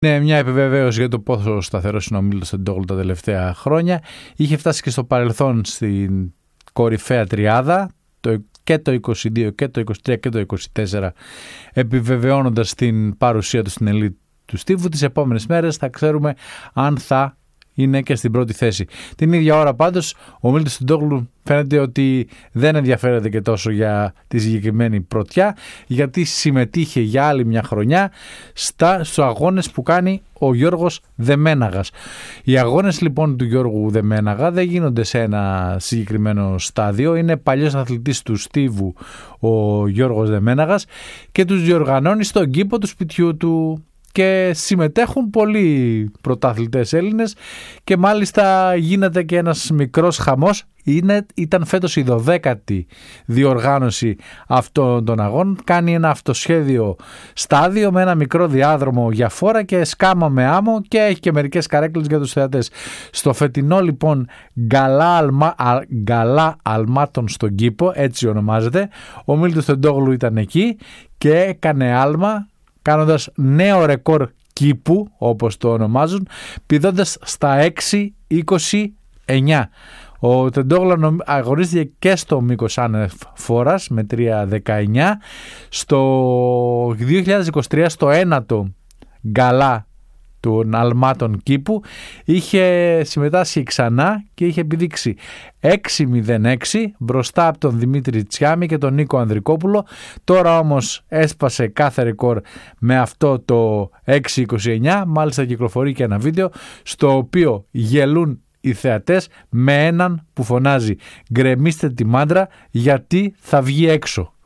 Είναι μια επιβεβαίωση για το πόσο σταθερός είναι ο Μίλτος Τεντόγλου τα τελευταία χρόνια. Είχε φτάσει και στο παρελθόν στην κορυφαία τριάδα, και το 22 και το 23 και το 24, επιβεβαιώνοντας την παρουσία του στην ελίτ του στίβου. Τις επόμενες μέρες θα ξέρουμε αν θα είναι και στην πρώτη θέση. Την ίδια ώρα πάντως ο Μίλτος Τεντόγλου φαίνεται ότι δεν ενδιαφέρεται και τόσο για τη συγκεκριμένη πρωτιά, γιατί συμμετείχε για άλλη μια χρονιά στους αγώνες που κάνει ο Γιώργος Δεμέναγας. Οι αγώνες λοιπόν του Γιώργου Δεμέναγα δεν γίνονται σε ένα συγκεκριμένο στάδιο. Είναι παλιός αθλητής του στίβου ο Γιώργος Δεμέναγας και τους διοργανώνει στον κήπο του σπιτιού του. Και συμμετέχουν πολλοί πρωταθλητές Έλληνες και μάλιστα γίνεται και ένας μικρός χαμός. Ήταν φέτος η 12η διοργάνωση αυτών των αγώνων. Κάνει ένα αυτοσχέδιο στάδιο με ένα μικρό διάδρομο για φόρα και σκάμα με άμμο και έχει και μερικές καρέκλες για τους θεατές. Στο φετινό λοιπόν γκαλά αλμάτων στον κήπο, έτσι ονομάζεται, ο Μίλτος Τεντόγλου ήταν εκεί και έκανε άλμα, κάνοντας νέο ρεκόρ κήπου, όπως το ονομάζουν, πηδώντας στα 6.29. Ο Τεντόγλου αγωνίστηκε και στο μήκος άνευ φόρας με 3.19. Στο 2023, στο ένατο γκαλά των αλμάτων κήπου, είχε συμμετάσχει ξανά και είχε επιδείξει 6.06 μπροστά από τον Δημήτρη Τσιάμι και τον Νίκο Ανδρικόπουλο. Τώρα όμως έσπασε κάθε ρεκόρ με αυτό το 6.29. Μάλιστα κυκλοφορεί και ένα βίντεο στο οποίο γελούν οι θεατές με έναν που φωνάζει «Γκρεμίστε τη μάντρα γιατί θα βγει έξω».